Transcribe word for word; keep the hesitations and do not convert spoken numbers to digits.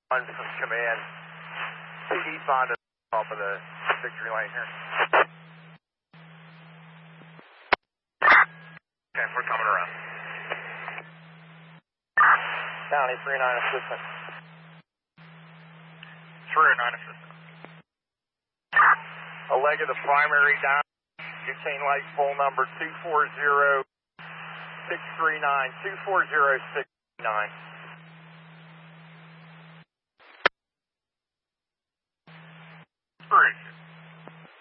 One from command. Keep on the top of the victory lane here. Okay, we're coming around. County three nine assistant. three nine assistant. A leg of the primary down. Butane light full number two four zero six three nine, two four zero six nine.